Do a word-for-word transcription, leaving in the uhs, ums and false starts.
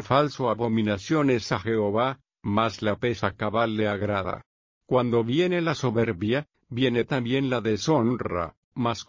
falso abominaciones a Jehová, mas la pesa cabal le agrada. Cuando viene la soberbia, viene también la deshonra, mas